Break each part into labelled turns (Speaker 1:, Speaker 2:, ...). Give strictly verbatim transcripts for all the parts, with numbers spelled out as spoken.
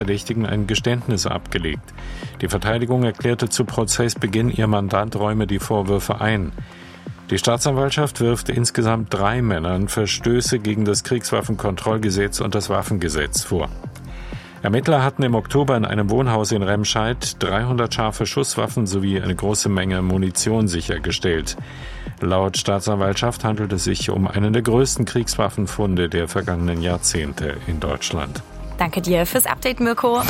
Speaker 1: Verdächtigen ein Geständnis abgelegt. Die Verteidigung erklärte zu Prozessbeginn, ihr Mandant räume die Vorwürfe ein. Die Staatsanwaltschaft wirft insgesamt drei Männern Verstöße gegen das Kriegswaffenkontrollgesetz und das Waffengesetz vor. Ermittler hatten im Oktober in einem Wohnhaus in Remscheid dreihundert scharfe Schusswaffen sowie eine große Menge Munition sichergestellt. Laut Staatsanwaltschaft handelt es sich um einen der größten Kriegswaffenfunde der vergangenen Jahrzehnte in Deutschland.
Speaker 2: Danke dir fürs Update, Mirko.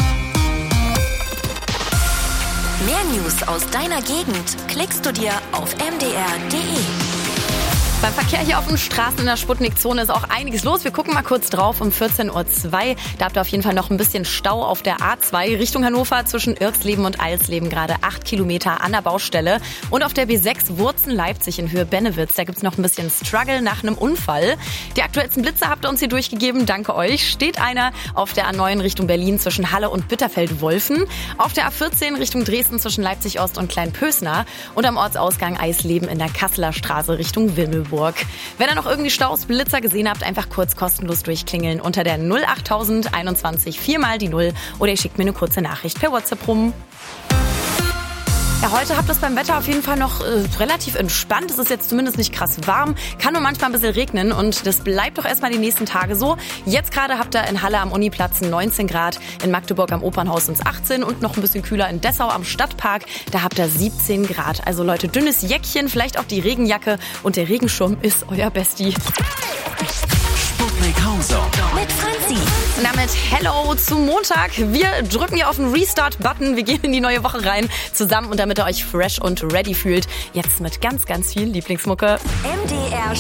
Speaker 3: Mehr News aus deiner Gegend klickst du dir auf m d r punkt d e.
Speaker 2: Beim Verkehr hier auf den Straßen in der Sputnik-Zone ist auch einiges los. Wir gucken mal kurz drauf um vierzehn Uhr zwei. Da habt ihr auf jeden Fall noch ein bisschen Stau auf der A zwei Richtung Hannover zwischen Irxleben und Eilsleben. Gerade acht Kilometer an der Baustelle. Und auf der B sechs Wurzen-Leipzig in Höhe Bennewitz. Da gibt's noch ein bisschen Struggle nach einem Unfall. Die aktuellsten Blitze habt ihr uns hier durchgegeben. Danke euch. Steht einer auf der A neun Richtung Berlin zwischen Halle und Bitterfeld-Wolfen. Auf der A vierzehn Richtung Dresden zwischen Leipzig-Ost und Kleinpösner. Und am Ortsausgang Eisleben in der Kasseler Straße Richtung Wimmelburg. Wenn ihr noch irgendwie Staus, Blitzer gesehen habt, einfach kurz kostenlos durchklingeln unter der null achttausend einundzwanzig viermal die Null oder ihr schickt mir eine kurze Nachricht per WhatsApp rum. Ja, heute habt ihr es beim Wetter auf jeden Fall noch äh, relativ entspannt. Es ist jetzt zumindest nicht krass warm, kann nur manchmal ein bisschen regnen und das bleibt doch erstmal die nächsten Tage so. Jetzt gerade habt ihr in Halle am Uniplatz neunzehn Grad, in Magdeburg am Opernhaus sind es achtzehn und noch ein bisschen kühler in Dessau am Stadtpark, da habt ihr siebzehn Grad. Also Leute, dünnes Jäckchen, vielleicht auch die Regenjacke und der Regenschirm ist euer Bestie.
Speaker 4: Sputnik Hauser
Speaker 3: Mit Franzi.
Speaker 2: Und damit Hello zum Montag. Wir drücken hier auf den Restart-Button. Wir gehen in die neue Woche rein zusammen und damit ihr euch fresh und ready fühlt. Jetzt mit ganz, ganz viel Lieblingsmucke.
Speaker 3: M D R